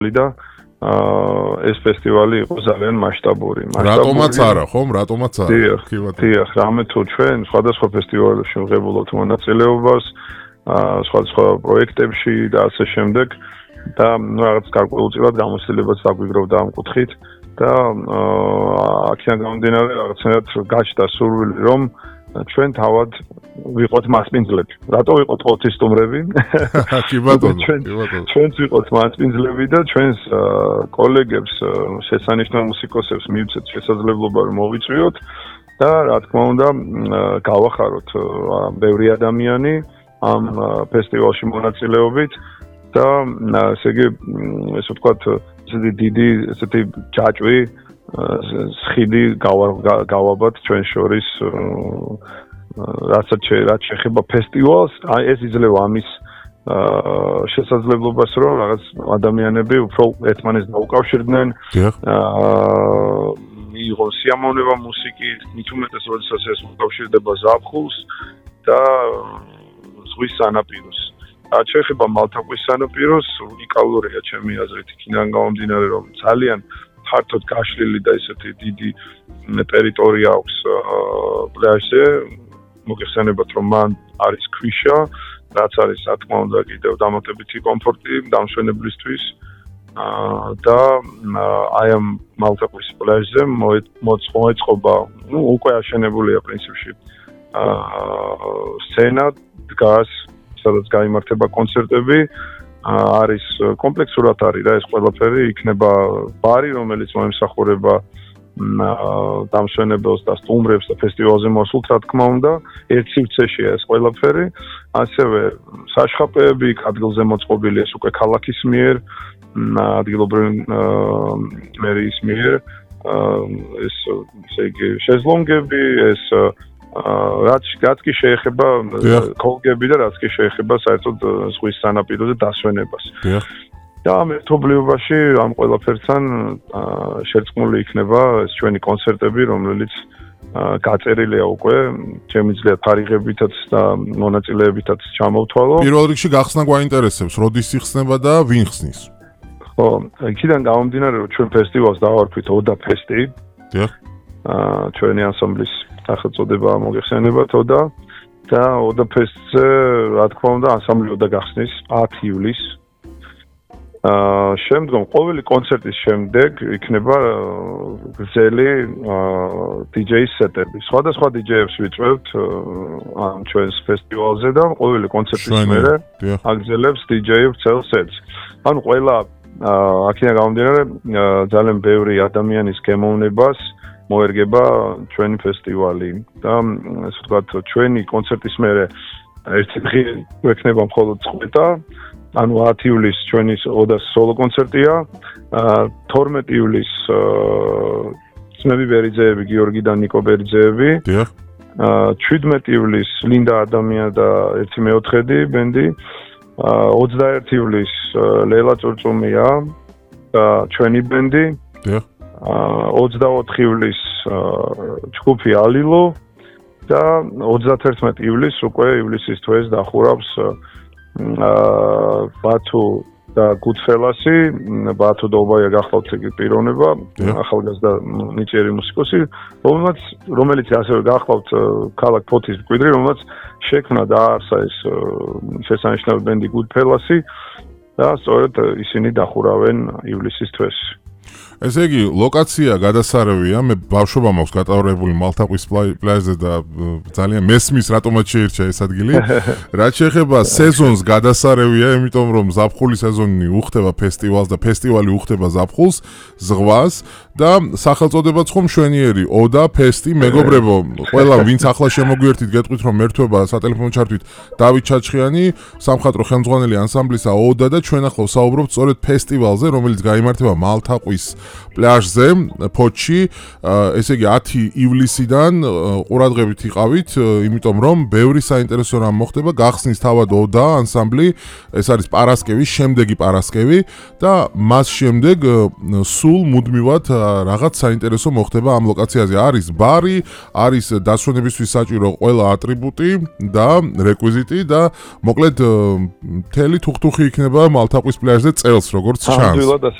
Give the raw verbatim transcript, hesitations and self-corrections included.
და ეს ფესტივალი იყო ძალიან მასშტაბური. რატომაც არა, ხომ? რატომაც არა. დიახ, რამე თუ ჩვენ სხვადასხვა ფესტივალებში ვღებულობთ მონაწილეობას, სხვადასხვა პროექტებში და ასე შემდეგ და რაღაც გარკვეულწილად გამოცდილებაც დაგვიგროვდა ამ კუთხით და აქედან გამომდინარე რაღაცნაირად გაჩნდა სურვილი რომ ჩვენ თავად ვიყოთ მასპინძლები. რატო ვიყოთ ყოფთისტუმრები? კი ბატონო, კი ბატონო. ჩვენც ვიყოთ მასპინძლები და ჩვენს კოლეგებს, შესანიშნავ მუსიკოსებს მივცეთ შესაძლებლობა რომ მოვიწვიოთ და რა თქმა უნდა გავახაროთ ბევრი ადამიანი ამ ფესტივალში მონაწილეობით და ესე იგი ესე ვთქვათ ესეთი დიდი ესეთი ჯაჭვი სხიდი გავაბათ ჩვენ შორის რასაც რაც შეეხება ფესტივალს, აი ეს იძლევა ამის შესაძლებლობას რომ რაღაც ადამიანები უფრო ერთმანეთს დაუკავშირდნენ. აა მიიღონ სიამოვნება მუსიკით, მით უმეტეს როდესაც ეს უკავშირდება ზაფხულს და ზღვის სანაპიროს. რაც შეეხება მალთაყვის სანაპიროს, უნიკალურია ჩემი აზრით იქიდან გამომდინარე რომ ძალიან ფართოდ გაშლილი და ესეთი დიდი ტერიტორია აქვს პლაჟზე. მოგეხსენებათ რომ მან არის ქვიშა, რაც არის რა თქმა უნდა კიდევ დამატებითი კომფორტი დამშვენებლისთვის და აი ამ მალთაყვის პლაჟზე მოეწყობა, ну, უკვე აშენებულია პრინციპში სცენა დგას, სადაც გაიმართება კონცერტები, არის კომპლექსურად არის რა ეს ყველაფერი, იქნება ბარი, რომელიც მოემსახურება დამშვენებელს და სტუმრებს და ფესტივალზე მოსულთ, რა თქმა უნდა, ერთ სივრცეშია ეს ყველაფერი, ასევე საშხაპეები, ადგილზე მოწყობილი ეს უკვე ქალაქის მიერ, ადგილობრივი მერიის მიერ, ეს ესე იგი შეზლონგები, ეს რაც რაც კი შეეხება კოლგები და რაც კი შეეხება საერთოდ ზღვის სანაპიროზე დასვენებას. და ამ ერთობლიობაში ამ ყველაფერთან შერწყმული იქნება ეს ჩვენი კონცერტები, რომელიც გაწერილია უკვე, ჩემი ძლია თარიღებითაც და მონაწილეებითაც ჩამოვთვალო. პირველ რიგში გახსნა გვაინტერესებს, როდის იხსნება და ვინ ხსნის? ხო, იქიდან გამომდინარე რომ ჩვენ ფესტივალს დავარქვით ოდა ფესტი. დიახ. აა ჩვენი ანსამბლის სახელწოდება მოგეხსენებათ ოდა და ოდა ფესტზე რა თქმა უნდა ანსამბლი ოდა გახსნის ათი ივლისს. აა შემდგომ ყოველი კონცერტის შემდეგ იქნება გრძელი დი-ჯეი სეტები. სხვადასხვა დი-ჯეიებს ვიწვევთ ამ ჩვენს ფესტივალზე და ყოველი კონცერტის მერე აგრძელებს დი-ჯეი ვრცელ სეტს. ანუ ყველა აქედან გამომდინარე ძალიან ბევრი ადამიანის გემოვნებას მოერგება ჩვენი ფესტივალი და ასე ვთქვათ ჩვენი კონცერტის მერე ერთი დღე გვექნება მხოლოდ წყვეტა. ანუ ათი ივლისს ჩვენი ოდას სოლო კონცერტია, თორმეტი ივლისს ძმები ბერიძეები, გიორგი და ნიკო ბერიძეები. დიახ. შვიდმეტი ივლისს ლინდა ადამია და ერთი მეოთხედი ბენდი. ოცდაერთი ივლისს ლელა წურწუმია და ჩვენი ბენდი. დიახ. ოცდაოთხი ივლისს ჯგუფი ალილო და ოცდათერთმეტი ივლისს უკვე ივლისის თვეს დახურავს ბათუ და გუდფელასი, ბათუ დობაია გახლავთ პიროვნება, ახალგაზრდა ნიჭიერი მუსიკოსი, რომელიც რომელიც ასევე გახლავთ ქალაქ ფოთის მკვიდრი, რომელიც შექმნა და დაარსა ეს შესანიშნავი ბენდი გუდფელასი და სწორედ ისინი დახურავენ ივლისის თვეს. ესე იგი, ლოკაცია გადასარევია, მე ბავშვობა მაქვს გატარებული მალთაყვის პლაჟზე და ძალიან მესმის რატომაც შეირჩა ეს ადგილი. რაც შეეხება სეზონს გადასარევია, იმიტომ რომ ზაფხული სეზონი უხდება ფესტივალს და ფესტივალი უხდება ზაფხულს, ზღვას და სახელწოდებაც ხომ მშვენიერი, ოდა ფესტი, მეგობრებო, ყველა ვინც ახლა შემოგვიერთით, გეტყვით რომ ერთვება სატელეფონო ჩართვით დავით ჩაჩხიანი, სამხატვრო ხელმძღვანელი ანსამბლისა ოდა და ჩვენ ახლა ვსაუბრობთ სწორედ ფესტივალზე, რომელიც გაიმართება მალთაყვის პლაჟზე, ფოთში, ესე იგი ათი ივლისიდან ყურადღებით იყავით, იმიტომ რომ ბევრი საინტერესო რამ მოხდება, გახსნის თავად ოდა ანსამბლი, ეს არის პარასკევის შემდეგი პარასკევი და მას შემდეგ სულ მუდმივად რაღაც საინტერესო მოხდება ამ ლოკაციაზე. არის ბარი, არის დასვენებისთვის საჭირო ყველა ატრიბუტი და რეკვიზიტი და მოკლედ მთელი თუხთუხი იქნება მალთაყვის პლაჟზე წელს, როგორც ჩანს. ნამდვილად